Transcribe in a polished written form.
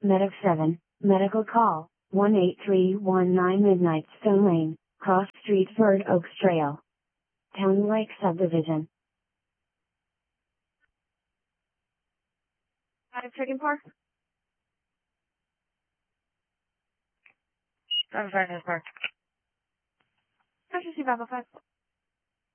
Medic 7, medical call, 18319 Midnight Stone Lane, Cross Street, Bird Oaks Trail, Town Lake Subdivision. Chicken Park? Driver Fire Park. Actually, see 505.